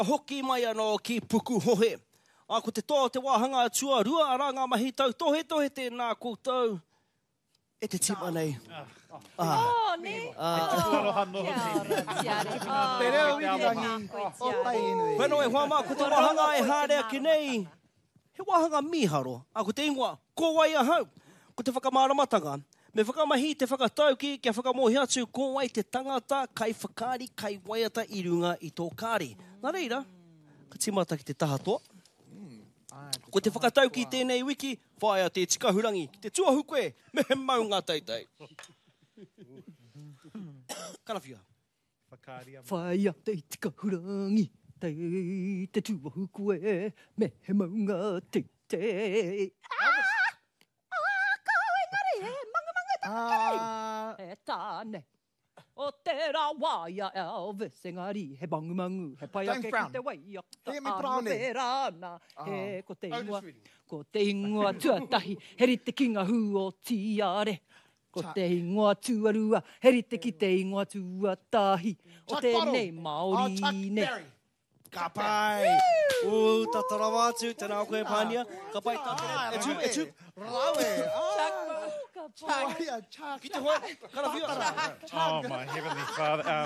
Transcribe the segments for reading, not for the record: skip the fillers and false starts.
Hoki mai anō ki puku hohe. A ko te toa te wāhanga atua, rua ara ngā mahi tau, tohe tēnā koutou. E te tima nei. Oh, ne? Te reo wirirangi o tai inu. Whenua e whama, ko te wāhanga e hārea ki nei. He wāhanga miharo. A ko te ingoa, ko wai ahau. Ko te whakamāramatanga. Me whakamahi te whakatau ki, kia whakamohi atu, ko wai te tangata kai whakaari, kai waiata i runga i tō kāri. Nā reira, ka timata ki te tahatoa. Ko te whakatau ki tēnei wiki, whaia te tikahurangi, ki te tuahu koe, me he maunga teitei. Karawhia. Whaia te tikahurangi, te tuahu koe, me he maunga teitei. He tāne. O te rā waia Elvis, engari, he mangu, he pai ake ki te waia. He rāna, he ko te ingoa tuatahi, heri te kinga hu o tiare. Ko te ingoa tuarua, heri te ki te ingoa tuatahi. O te nei Māori ne. Ka pai! O, tatara wātu, tēnā koe pānia. Ka pai, tātere, e tū. Rawe! Ki te hoa, karawhia. Oh, my heavenly Father.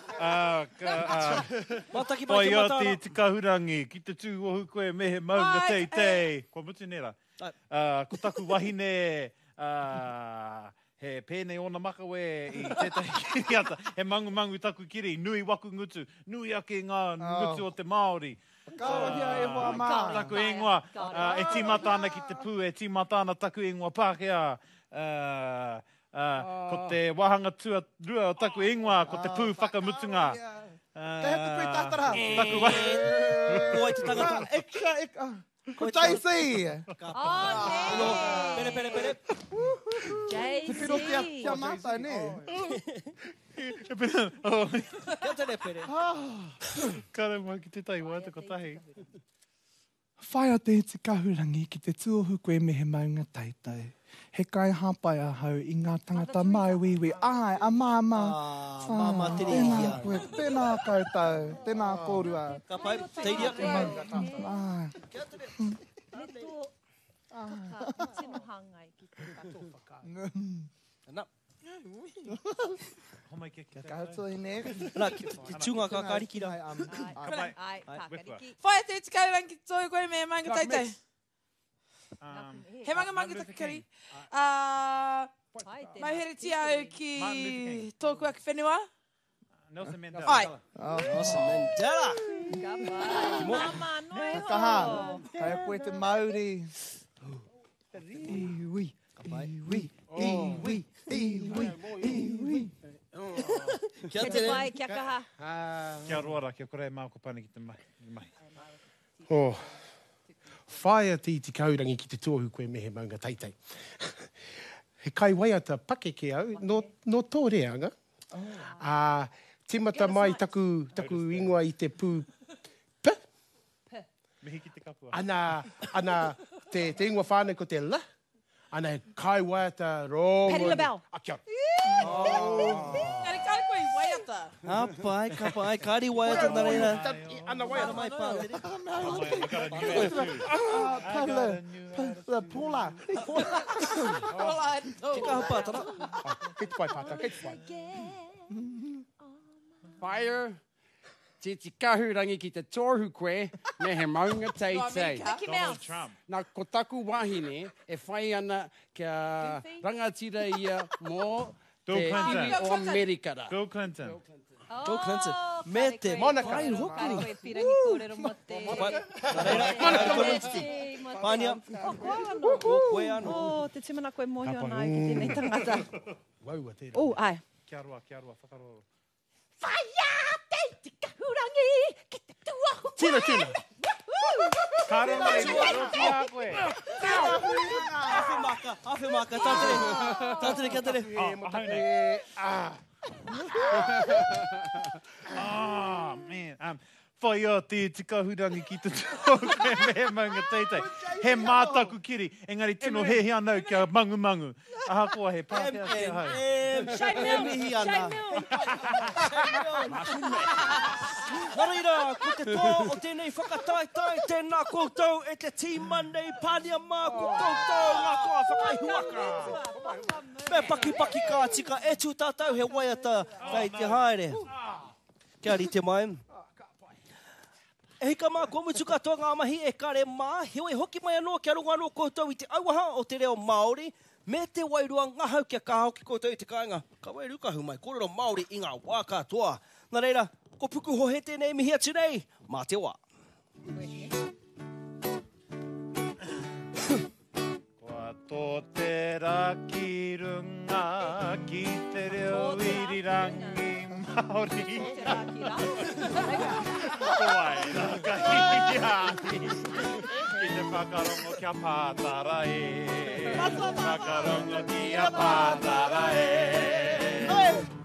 Mataki Pai mai o te te matara. tikahurangi, ki te tūohu koe me he maunga teitei. Kua mutu nera. Ko taku wahine, he pēnei ona makawe i tētahi kiriata. He mangu taku kiri, nui waku ngutu, nui ake ngā ngutu o te Māori. Karawhia e hoa mā. Taku ingoa, e timatana ki te pū, e timatana taku ingoa Pākehā. Ko te wahanga rua o taku ingoa, ko te pū whakamutunga. Te hepe koe tātara. Taku wai. Ko ai te tangata. Extra. Ko JC. Pere. Te whiro kia mātai, ne? Kia tere pere. Kare mai ki te tai wata ko tahi. Whaia te tikahurangi ki te tuohu koe me he maunga teitei. He kai hapai ahau i ngā tangata mai wiwi. Ai, a māma. Māma tere ihia. Tēnā koutou, tēnā kōrua. Ka pai, teiria. Ai. Tino hangai ki te katoa. Ana. Homai ke Kia koutou i ne. Ana, ki tūnga ka kariki rā. Ai, kakariki. Whaia te tikahurangi ki tōi koe me maunga teitei. He mangu takakari. Mai here au ki tōku aki whenua. Nelson Mandela. Ai. Nelson Mandela. Ka pai. Mama noi ho. Kaha, kai koe te Māori. Iwi, Iwi, iwi, iwi, iwi. Kia Te tere. pai, kia kaha. Kia roara, kia kore mau ko pane ki te mai. Oh. Whaia te tikahurangi ki te tuohu koe me he maunga teitei. He kai waiata pake ke au, no tō reanga. Timata mai taku ingoa i te pū. Mihi ki te kapua. Ana te ingoa whānau ko te la. Ana kai waiata rongo. Patti LaBelle. Kia. Kari kai koe i waiata. Ka pai, kāri waiata nā reira. Ana waiata Mai pātere. Pala, Paula. Ki ka hapātara. Kei te pai pātara, kei te pai. Fire, te tikahurangi ki te tōhu koe, me he maunga teitei. Mickey Mouse. Trump. Nā ko taku wahine, e whai ana kia rangatira ia mō te Bill Clinton. iwi o Amerikara. Bill Clinton. Bill Clinton. Me te Monica. Kai koe pirangi kōrero mo te... Pānia. Koe anō. Oh, te timana koe mohi ana ki tēnei tangata. Waua tērā. Oh, ai. Kia roa, whakaroro. Whaia te tikahurangi ki te tuahu. Tina. Kāre mai, roti a koe. Hawhi maka, tātere, kia tere. Ahau nei. Oh, man. whai o te tikahurangi ki te tō koe mehe maunga teitei. He mātaku kiri, engari tino he hea nau kia mangu. Aha koa he pāpea te hau. Mihi ana. Naraira, ko te tō o tēnei whakataitai, tēnā koutou e te tīma nei pānia mā ko koutou ngā koa whakaihuaka. Me paki kā tika e tū tātou he waiata kei te haere. Kia rite mai. E hika mā komutu katoa ngā mahi e kare mā, heoi hoki mai anō kia runga anō koutou I te auaha o te reo Māori, me te wairua ngahau kia kāhau ki koutou I te kāinga. Ka wairu kahu mai, kōrero Māori I ngā wā katoa. Nā reira, ko puku ho he tēnei mihi atu nei, mā te wā. Kua tō te raki runga ki te reo irirangi Māori. Koai raka hiahi, ki te whakarongo kia pātara e. Whakarongo kia pātara e.